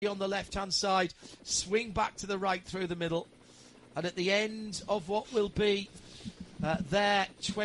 on the left-hand side, swing back to the right through the middle, and at the end of what will be their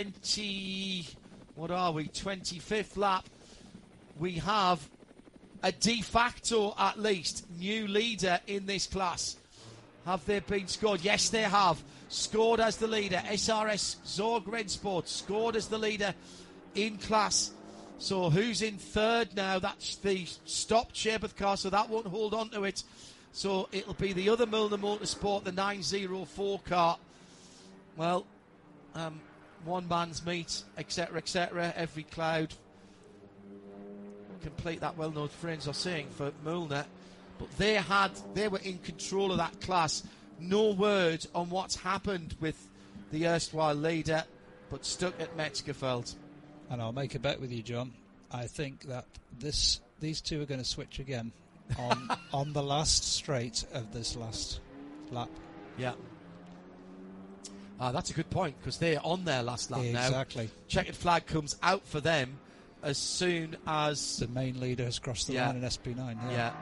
25th lap, we have a de facto, at least, new leader in this class. Have they been scored? Yes, they have. Scored as the leader. SRS Zorg Rennsport scored as the leader in class. So who's in third now? That's the stopped Sherbeth car, so that won't hold on to it. So it'll be the other Milner Motorsport, the 904 car. Well, one man's meat, etc., etc. Every cloud. Complete that well-known phrase, I'm saying, for Milner. But they were in control of that class. No word on what's happened with the erstwhile leader, but stuck at Metzgerfeld. And I'll make a bet with you, John. I think that these two are going to switch again on the last straight of this last lap. Yeah. That's a good point, because they're on their last lap now. Exactly. Checkered flag comes out for them as soon as the main leader has crossed the line in SP9.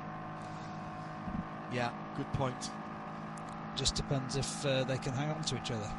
Yeah, good point. Just depends if they can hang on to each other.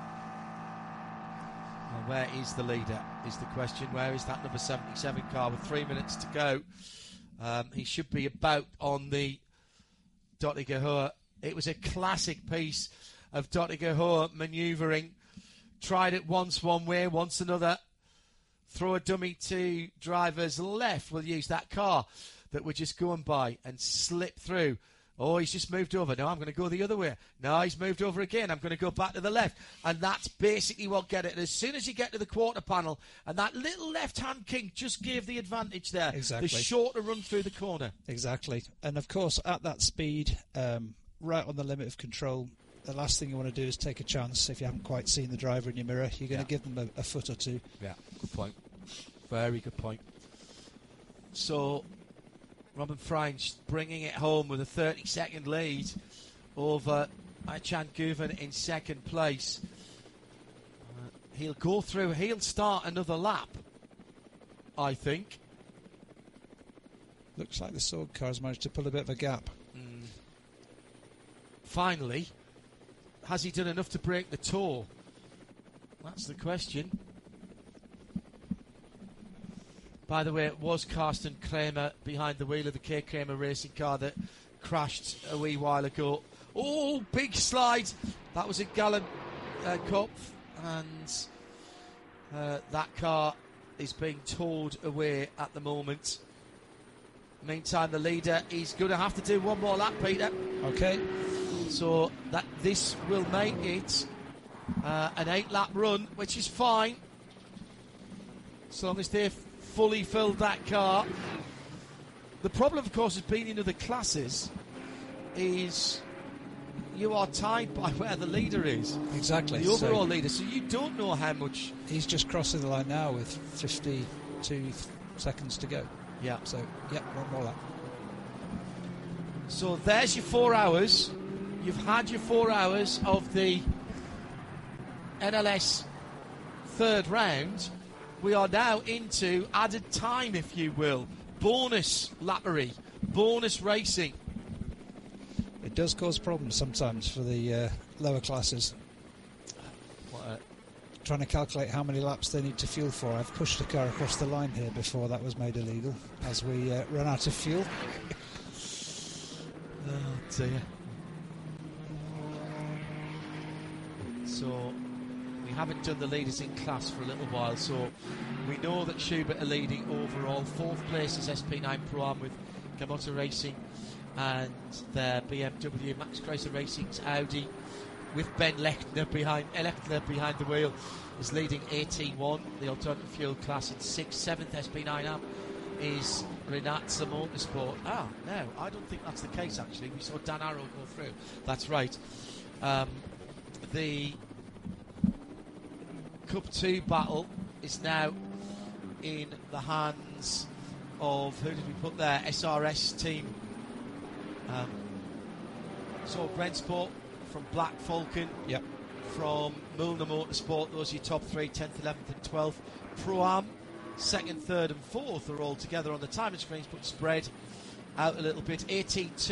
Well, where is the leader is the question. Where is that number 77 car with 3 minutes to go? He should be about on the Dottinger. It was a classic piece of Dottinger manoeuvring. Tried it once one way, once another. Throw a dummy to driver's left. We'll use that car that we're just going by and slip through. Oh, he's just moved over. No, I'm going to go the other way. No, he's moved over again. I'm going to go back to the left. And that's basically what get it. And as soon as you get to the quarter panel, and that little left-hand kink just gave the advantage there. Exactly. The shorter run through the corner. Exactly. And, of course, at that speed, right on the limit of control, the last thing you want to do is take a chance. If you haven't quite seen the driver in your mirror, you're going to give them a foot or two. Yeah, good point. Very good point. So Robin Freins bringing it home with a 30-second lead over Ayhan Guven in second place. He'll go through. He'll start another lap, I think. Looks like the Sorg car's managed to pull a bit of a gap. Finally, has he done enough to break the tour? That's the question. By the way, it was Carsten Kramer behind the wheel of the K. Kramer racing car that crashed a wee while ago. Oh, big slide. That was a Gallen Kopf, and that car is being towed away at the moment. Meantime, the leader is going to have to do one more lap, Peter. Okay. So this will make it an 8-lap run, which is fine, as long as they've fully filled that car. The problem, of course, has been in other classes is you are tied by where the leader is. Exactly. The overall leader. So you don't know how much. He's just crossing the line now with 52 seconds to go. Yeah. So, one more lap. So there's your 4 hours. You've had your 4 hours of the NLS third round. We are now into added time, if you will. Bonus lappery, bonus racing. It does cause problems sometimes for the lower classes. Trying to calculate how many laps they need to fuel for. I've pushed a car across the line here before that was made illegal, as we run out of fuel. Oh dear. So we haven't done the leaders in class for a little while, so we know that Schubert are leading overall. 4th place is SP9 Pro-Am with Gamotta Racing and their BMW. Max Chrysler Racing's Audi with Ben Lechner behind the wheel is leading AT1, the alternative fuel class in 6th. 7th SP9 Am is Renatza Motorsport. No, I don't think that's the case, actually. We saw Dan Arrow go through. That's right. The Cup 2 battle is now in the hands of, who did we put there? SRS team. So Rennsport from Black Falcon. Yep. From Milner Motorsport, those are your top 3, 10th, 11th and 12th. Pro-Am, 2nd, 3rd and 4th are all together on the timing screens, but spread out a little bit. 18-2